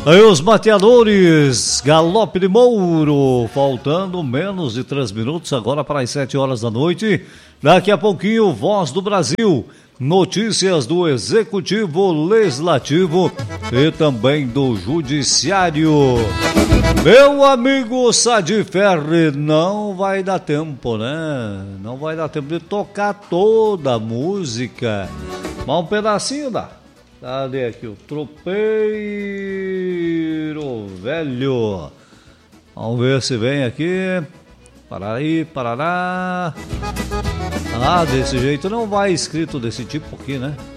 Aí os mateadores, Galope de Mouro, faltando menos de 3 minutos agora para as 7 horas da noite. Daqui a pouquinho, Voz do Brasil, notícias do Executivo, Legislativo e também do Judiciário. Meu amigo Sadi Ferri, não vai dar tempo, né? Não vai dar tempo de tocar toda a música. Mas um pedacinho dá. Cadê aqui o tropeiro velho? Vamos ver se vem aqui. Paraí, parará. Ah, desse jeito não vai escrito desse tipo aqui, né?